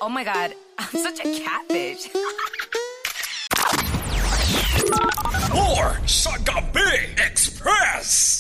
Oh my God, I'm such a catfish. More Sagabi Express!